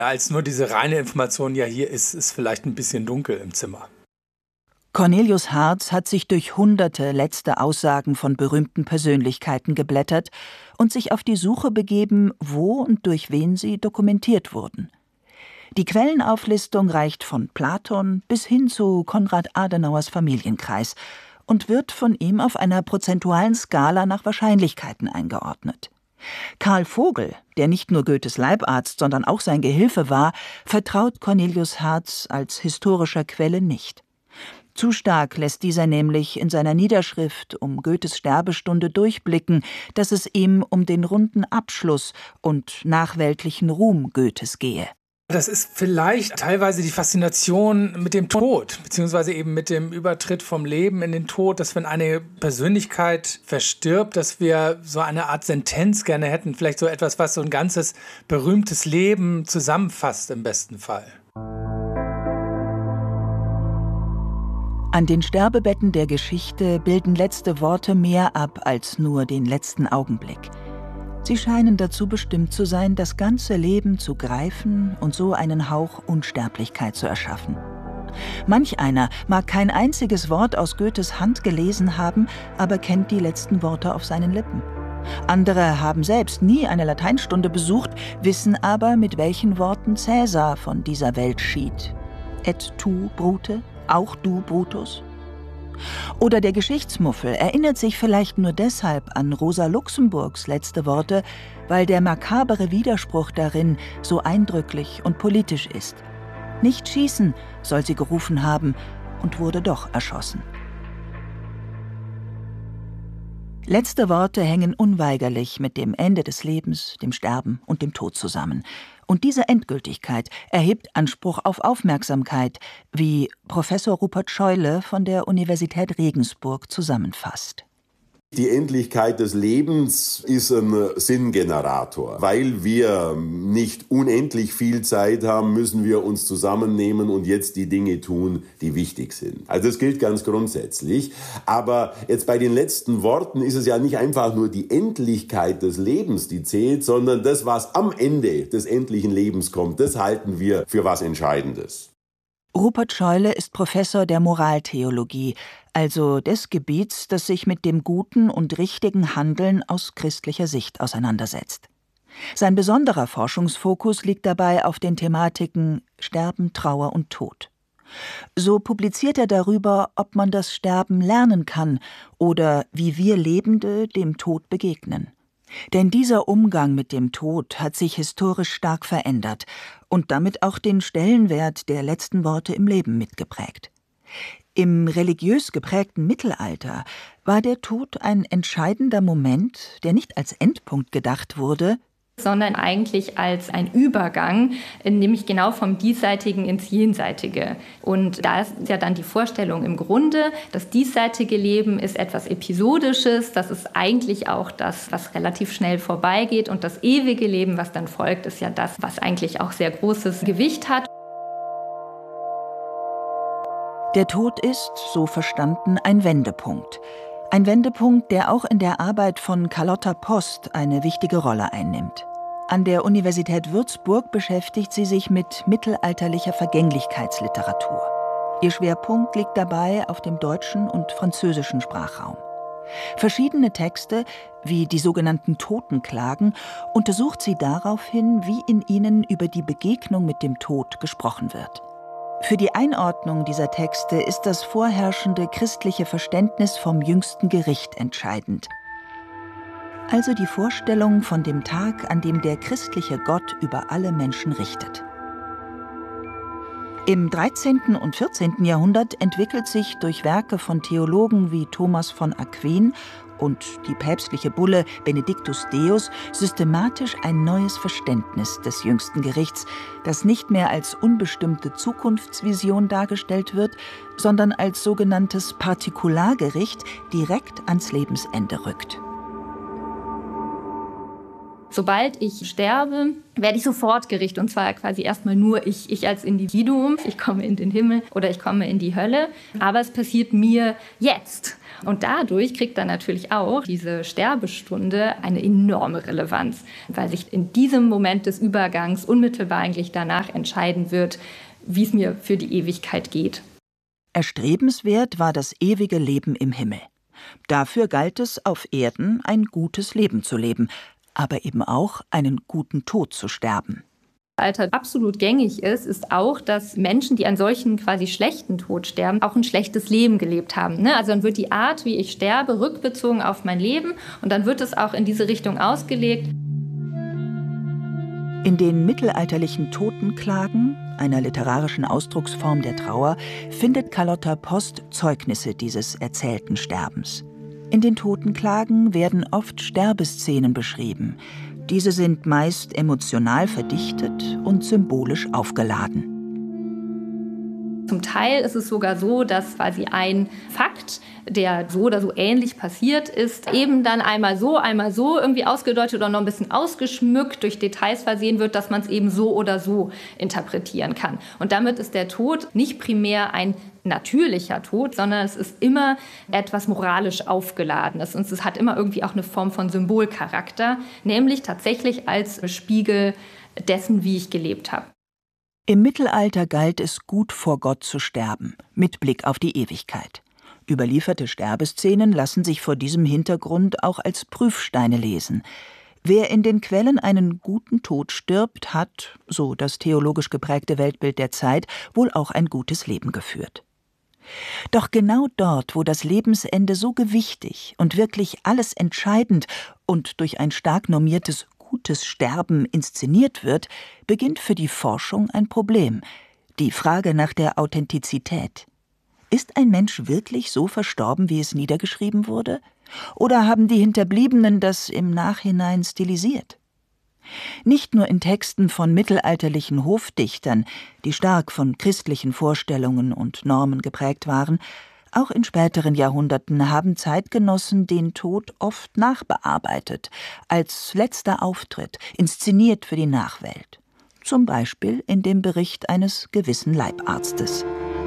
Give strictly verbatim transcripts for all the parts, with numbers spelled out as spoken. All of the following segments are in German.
als nur diese reine Information, ja, hier ist es vielleicht ein bisschen dunkel im Zimmer. Cornelius Hartz hat sich durch hunderte letzte Aussagen von berühmten Persönlichkeiten geblättert und sich auf die Suche begeben, wo und durch wen sie dokumentiert wurden. Die Quellenauflistung reicht von Platon bis hin zu Konrad Adenauers Familienkreis und wird von ihm auf einer prozentualen Skala nach Wahrscheinlichkeiten eingeordnet. Karl Vogel, der nicht nur Goethes Leibarzt, sondern auch sein Gehilfe war, vertraut Cornelius Hartz als historischer Quelle nicht. Zu stark lässt dieser nämlich in seiner Niederschrift um Goethes Sterbestunde durchblicken, dass es ihm um den runden Abschluss und nachweltlichen Ruhm Goethes gehe. Das ist vielleicht teilweise die Faszination mit dem Tod, beziehungsweise eben mit dem Übertritt vom Leben in den Tod, dass wenn eine Persönlichkeit verstirbt, dass wir so eine Art Sentenz gerne hätten, vielleicht so etwas, was so ein ganzes berühmtes Leben zusammenfasst im besten Fall. An den Sterbebetten der Geschichte bilden letzte Worte mehr ab als nur den letzten Augenblick. Sie scheinen dazu bestimmt zu sein, das ganze Leben zu greifen und so einen Hauch Unsterblichkeit zu erschaffen. Manch einer mag kein einziges Wort aus Goethes Hand gelesen haben, aber kennt die letzten Worte auf seinen Lippen. Andere haben selbst nie eine Lateinstunde besucht, wissen aber, mit welchen Worten Cäsar von dieser Welt schied. Et tu, Brute, auch du, Brutus? Oder der Geschichtsmuffel erinnert sich vielleicht nur deshalb an Rosa Luxemburgs letzte Worte, weil der makabere Widerspruch darin so eindrücklich und politisch ist. Nicht schießen, soll sie gerufen haben, und wurde doch erschossen. Letzte Worte hängen unweigerlich mit dem Ende des Lebens, dem Sterben und dem Tod zusammen. Und diese Endgültigkeit erhebt Anspruch auf Aufmerksamkeit, wie Professor Rupert Scheule von der Universität Regensburg zusammenfasst. Die Endlichkeit des Lebens ist ein Sinngenerator. Weil wir nicht unendlich viel Zeit haben, müssen wir uns zusammennehmen und jetzt die Dinge tun, die wichtig sind. Also das gilt ganz grundsätzlich. Aber jetzt bei den letzten Worten ist es ja nicht einfach nur die Endlichkeit des Lebens, die zählt, sondern das, was am Ende des endlichen Lebens kommt, das halten wir für was Entscheidendes. Rupert Scheule ist Professor der Moraltheologie, also des Gebiets, das sich mit dem guten und richtigen Handeln aus christlicher Sicht auseinandersetzt. Sein besonderer Forschungsfokus liegt dabei auf den Thematiken Sterben, Trauer und Tod. So publiziert er darüber, ob man das Sterben lernen kann oder wie wir Lebende dem Tod begegnen. Denn dieser Umgang mit dem Tod hat sich historisch stark verändert und damit auch den Stellenwert der letzten Worte im Leben mitgeprägt. Im religiös geprägten Mittelalter war der Tod ein entscheidender Moment, der nicht als Endpunkt gedacht wurde, sondern eigentlich als ein Übergang, nämlich genau vom Diesseitigen ins Jenseitige. Und da ist ja dann die Vorstellung im Grunde, das diesseitige Leben ist etwas Episodisches, das ist eigentlich auch das, was relativ schnell vorbeigeht, und das ewige Leben, was dann folgt, ist ja das, was eigentlich auch sehr großes Gewicht hat. Der Tod ist, so verstanden, ein Wendepunkt. Ein Wendepunkt, der auch in der Arbeit von Carlotta Post eine wichtige Rolle einnimmt. An der Universität Würzburg beschäftigt sie sich mit mittelalterlicher Vergänglichkeitsliteratur. Ihr Schwerpunkt liegt dabei auf dem deutschen und französischen Sprachraum. Verschiedene Texte, wie die sogenannten Totenklagen, untersucht sie daraufhin, wie in ihnen über die Begegnung mit dem Tod gesprochen wird. Für die Einordnung dieser Texte ist das vorherrschende christliche Verständnis vom jüngsten Gericht entscheidend. Also die Vorstellung von dem Tag, an dem der christliche Gott über alle Menschen richtet. Im dreizehnten und vierzehnten Jahrhundert entwickelt sich durch Werke von Theologen wie Thomas von Aquin und die päpstliche Bulle Benedictus Deus systematisch ein neues Verständnis des jüngsten Gerichts, das nicht mehr als unbestimmte Zukunftsvision dargestellt wird, sondern als sogenanntes Partikulargericht direkt ans Lebensende rückt. Sobald ich sterbe, werde ich sofort gerichtet. Und zwar quasi erstmal nur ich, ich als Individuum. Ich komme in den Himmel oder ich komme in die Hölle. Aber es passiert mir jetzt. Und dadurch kriegt dann natürlich auch diese Sterbestunde eine enorme Relevanz, weil sich in diesem Moment des Übergangs unmittelbar eigentlich danach entscheiden wird, wie es mir für die Ewigkeit geht. Erstrebenswert war das ewige Leben im Himmel. Dafür galt es, auf Erden ein gutes Leben zu leben, aber eben auch einen guten Tod zu sterben. Alter absolut gängig ist, ist auch, dass Menschen, die einen solchen quasi schlechten Tod sterben, auch ein schlechtes Leben gelebt haben. Ne? Also dann wird die Art, wie ich sterbe, rückbezogen auf mein Leben und dann wird es auch in diese Richtung ausgelegt. In den mittelalterlichen Totenklagen, einer literarischen Ausdrucksform der Trauer, findet Carlotta Post Zeugnisse dieses erzählten Sterbens. In den Totenklagen werden oft Sterbeszenen beschrieben. Diese sind meist emotional verdichtet und symbolisch aufgeladen. Zum Teil ist es sogar so, dass quasi ein Fakt, der so oder so ähnlich passiert ist, eben dann einmal so, einmal so irgendwie ausgedeutet oder noch ein bisschen ausgeschmückt, durch Details versehen wird, dass man es eben so oder so interpretieren kann. Und damit ist der Tod nicht primär ein natürlicher Tod, sondern es ist immer etwas moralisch Aufgeladenes und es hat immer irgendwie auch eine Form von Symbolcharakter, nämlich tatsächlich als Spiegel dessen, wie ich gelebt habe. Im Mittelalter galt es, gut vor Gott zu sterben, mit Blick auf die Ewigkeit. Überlieferte Sterbeszenen lassen sich vor diesem Hintergrund auch als Prüfsteine lesen. Wer in den Quellen einen guten Tod stirbt, hat, so das theologisch geprägte Weltbild der Zeit, wohl auch ein gutes Leben geführt. Doch genau dort, wo das Lebensende so gewichtig und wirklich alles entscheidend und durch ein stark normiertes gutes Sterben inszeniert wird, beginnt für die Forschung ein Problem: die Frage nach der Authentizität. Ist ein Mensch wirklich so verstorben, wie es niedergeschrieben wurde? Oder haben die Hinterbliebenen das im Nachhinein stilisiert? Nicht nur in Texten von mittelalterlichen Hofdichtern, die stark von christlichen Vorstellungen und Normen geprägt waren, auch in späteren Jahrhunderten haben Zeitgenossen den Tod oft nachbearbeitet, als letzter Auftritt, inszeniert für die Nachwelt. Zum Beispiel in dem Bericht eines gewissen Leibarztes.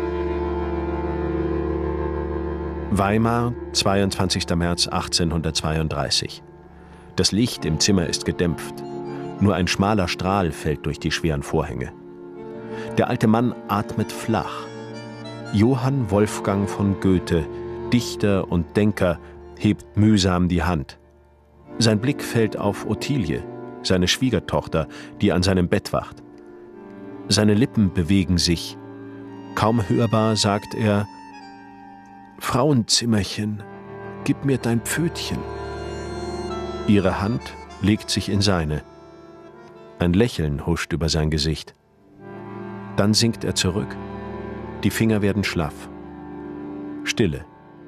Weimar, zweiundzwanzigster März achtzehnhundertzweiunddreißig. Das Licht im Zimmer ist gedämpft. Nur ein schmaler Strahl fällt durch die schweren Vorhänge. Der alte Mann atmet flach. Johann Wolfgang von Goethe, Dichter und Denker, hebt mühsam die Hand. Sein Blick fällt auf Ottilie, seine Schwiegertochter, die an seinem Bett wacht. Seine Lippen bewegen sich. Kaum hörbar sagt er: »Frauenzimmerchen, gib mir dein Pfötchen.« Ihre Hand legt sich in seine. Ein Lächeln huscht über sein Gesicht. Dann sinkt er zurück. Die Finger werden schlaff. Stille.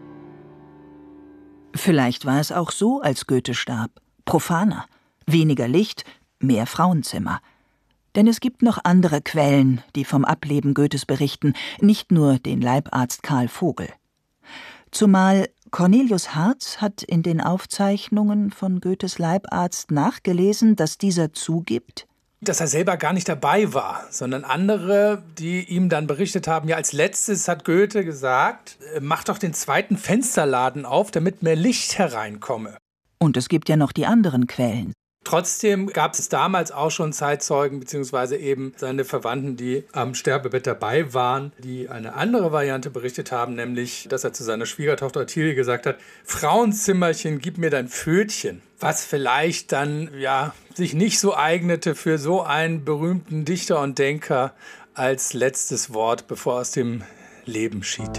Vielleicht war es auch so, als Goethe starb. Profaner. Weniger Licht, mehr Frauenzimmer. Denn es gibt noch andere Quellen, die vom Ableben Goethes berichten, nicht nur den Leibarzt Karl Vogel. Zumal Cornelius Hartz hat in den Aufzeichnungen von Goethes Leibarzt nachgelesen, dass dieser zugibt, dass er selber gar nicht dabei war, sondern andere, die ihm dann berichtet haben, ja, als letztes hat Goethe gesagt, mach doch den zweiten Fensterladen auf, damit mehr Licht hereinkomme. Und es gibt ja noch die anderen Quellen. Trotzdem gab es damals auch schon Zeitzeugen, beziehungsweise eben seine Verwandten, die am Sterbebett dabei waren, die eine andere Variante berichtet haben, nämlich, dass er zu seiner Schwiegertochter Ottilie gesagt hat: Frauenzimmerchen, gib mir dein Pfötchen. Was vielleicht dann, ja, sich nicht so eignete für so einen berühmten Dichter und Denker als letztes Wort, bevor er aus dem Leben schied.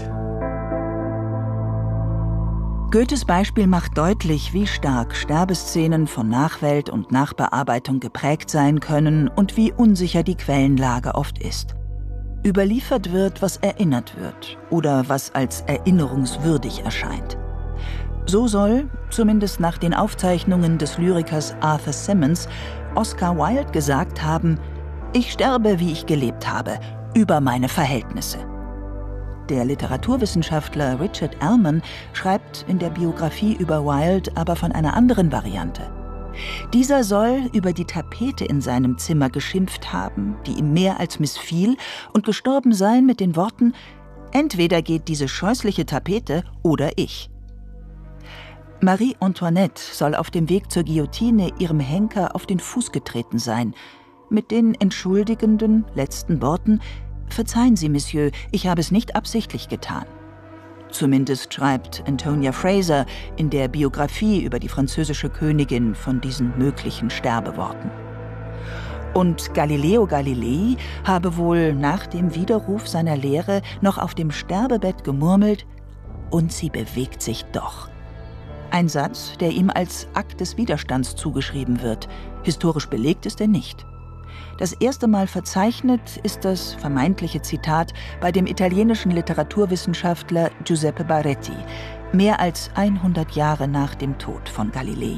Goethes Beispiel macht deutlich, wie stark Sterbeszenen von Nachwelt und Nachbearbeitung geprägt sein können und wie unsicher die Quellenlage oft ist. Überliefert wird, was erinnert wird oder was als erinnerungswürdig erscheint. So soll, zumindest nach den Aufzeichnungen des Lyrikers Arthur Symons, Oscar Wilde gesagt haben: Ich sterbe, wie ich gelebt habe, über meine Verhältnisse. Der Literaturwissenschaftler Richard Ellman schreibt in der Biografie über Wilde aber von einer anderen Variante. Dieser soll über die Tapete in seinem Zimmer geschimpft haben, die ihm mehr als missfiel, und gestorben sein mit den Worten: Entweder geht diese scheußliche Tapete oder ich. Marie Antoinette soll auf dem Weg zur Guillotine ihrem Henker auf den Fuß getreten sein, mit den entschuldigenden letzten Worten: Verzeihen Sie, Monsieur, ich habe es nicht absichtlich getan. Zumindest schreibt Antonia Fraser in der Biografie über die französische Königin von diesen möglichen Sterbeworten. Und Galileo Galilei habe wohl nach dem Widerruf seiner Lehre noch auf dem Sterbebett gemurmelt: Und sie bewegt sich doch. Ein Satz, der ihm als Akt des Widerstands zugeschrieben wird. Historisch belegt ist er nicht. Das erste Mal verzeichnet ist das vermeintliche Zitat bei dem italienischen Literaturwissenschaftler Giuseppe Baretti, mehr als hundert Jahre nach dem Tod von Galilei.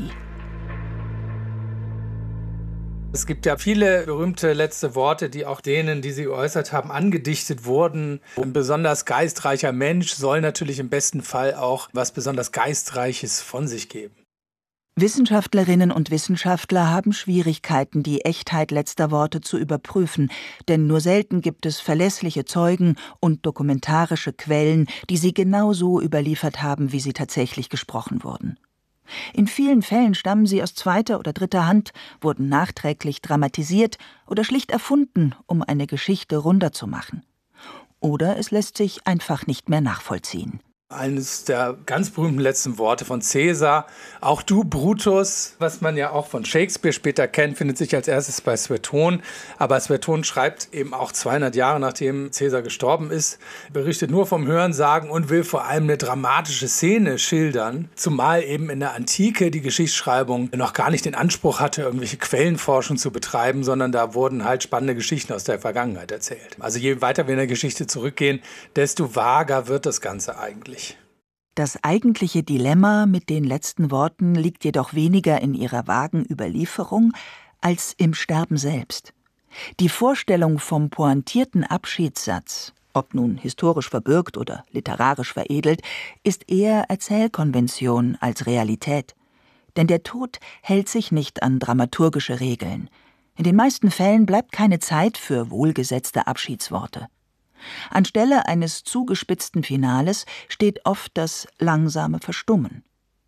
Es gibt ja viele berühmte letzte Worte, die auch denen, die sie geäußert haben, angedichtet wurden. Ein besonders geistreicher Mensch soll natürlich im besten Fall auch was besonders Geistreiches von sich geben. Wissenschaftlerinnen und Wissenschaftler haben Schwierigkeiten, die Echtheit letzter Worte zu überprüfen, denn nur selten gibt es verlässliche Zeugen und dokumentarische Quellen, die sie genau so überliefert haben, wie sie tatsächlich gesprochen wurden. In vielen Fällen stammen sie aus zweiter oder dritter Hand, wurden nachträglich dramatisiert oder schlicht erfunden, um eine Geschichte runder zu machen. Oder es lässt sich einfach nicht mehr nachvollziehen. Eines der ganz berühmten letzten Worte von Caesar: Auch du, Brutus, was man ja auch von Shakespeare später kennt, findet sich als erstes bei Sueton. Aber Sueton schreibt eben auch zweihundert Jahre nachdem Caesar gestorben ist, berichtet nur vom Hörensagen und will vor allem eine dramatische Szene schildern. Zumal eben in der Antike die Geschichtsschreibung noch gar nicht den Anspruch hatte, irgendwelche Quellenforschung zu betreiben, sondern da wurden halt spannende Geschichten aus der Vergangenheit erzählt. Also je weiter wir in der Geschichte zurückgehen, desto vager wird das Ganze eigentlich. Das eigentliche Dilemma mit den letzten Worten liegt jedoch weniger in ihrer vagen Überlieferung als im Sterben selbst. Die Vorstellung vom pointierten Abschiedssatz, ob nun historisch verbürgt oder literarisch veredelt, ist eher Erzählkonvention als Realität. Denn der Tod hält sich nicht an dramaturgische Regeln. In den meisten Fällen bleibt keine Zeit für wohlgesetzte Abschiedsworte. Anstelle eines zugespitzten Finales steht oft das langsame Verstummen.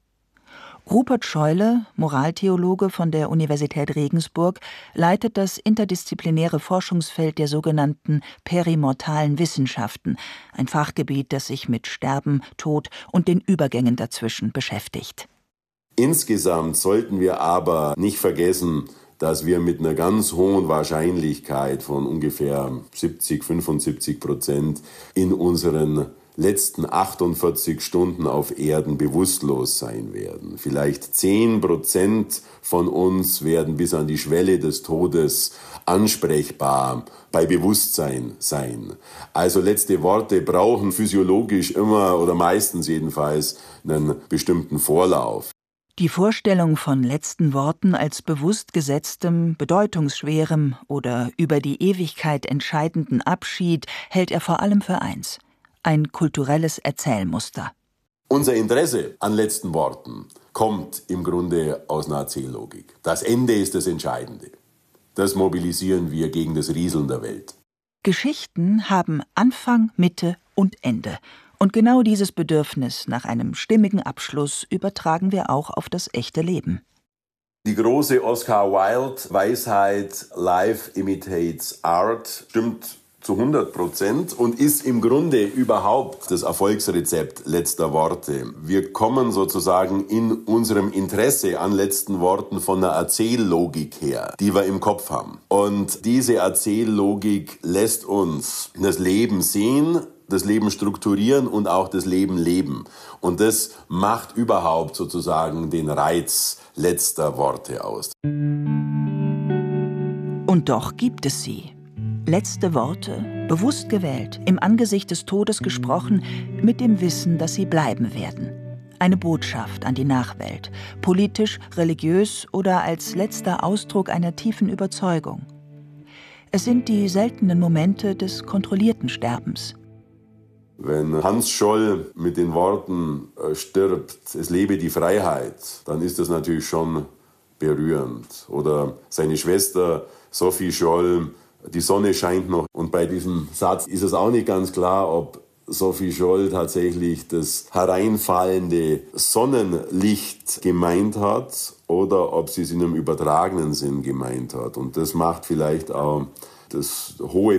Rupert Scheule, Moraltheologe von der Universität Regensburg, leitet das interdisziplinäre Forschungsfeld der sogenannten perimortalen Wissenschaften, ein Fachgebiet, das sich mit Sterben, Tod und den Übergängen dazwischen beschäftigt. Insgesamt sollten wir aber nicht vergessen, dass wir mit einer ganz hohen Wahrscheinlichkeit von ungefähr siebzig, fünfundsiebzig Prozent in unseren letzten achtundvierzig Stunden auf Erden bewusstlos sein werden. Vielleicht zehn Prozent von uns werden bis an die Schwelle des Todes ansprechbar bei Bewusstsein sein. Also letzte Worte brauchen physiologisch immer oder meistens jedenfalls einen bestimmten Vorlauf. Die Vorstellung von letzten Worten als bewusst gesetztem, bedeutungsschwerem oder über die Ewigkeit entscheidenden Abschied hält er vor allem für eins: ein kulturelles Erzählmuster. Unser Interesse an letzten Worten kommt im Grunde aus einer Erzähllogik. Das Ende ist das Entscheidende. Das mobilisieren wir gegen das Rieseln der Welt. Geschichten haben Anfang, Mitte und Ende. Und genau dieses Bedürfnis nach einem stimmigen Abschluss übertragen wir auch auf das echte Leben. Die große Oscar Wilde-Weisheit Life imitates art stimmt zu hundert Prozent und ist im Grunde überhaupt das Erfolgsrezept letzter Worte. Wir kommen sozusagen in unserem Interesse an letzten Worten von einer Erzähllogik her, die wir im Kopf haben. Und diese Erzähllogik lässt uns das Leben sehen, das Leben strukturieren und auch das Leben leben. Und das macht überhaupt sozusagen den Reiz letzter Worte aus. Und doch gibt es sie. Letzte Worte, bewusst gewählt, im Angesicht des Todes gesprochen, mit dem Wissen, dass sie bleiben werden. Eine Botschaft an die Nachwelt, politisch, religiös oder als letzter Ausdruck einer tiefen Überzeugung. Es sind die seltenen Momente des kontrollierten Sterbens. Wenn Hans Scholl mit den Worten äh, stirbt, es lebe die Freiheit, dann ist das natürlich schon berührend. Oder seine Schwester Sophie Scholl, die Sonne scheint noch. Und bei diesem Satz ist es auch nicht ganz klar, ob Sophie Scholl tatsächlich das hereinfallende Sonnenlicht gemeint hat oder ob sie es in einem übertragenen Sinn gemeint hat. Und das macht vielleicht auch das hohe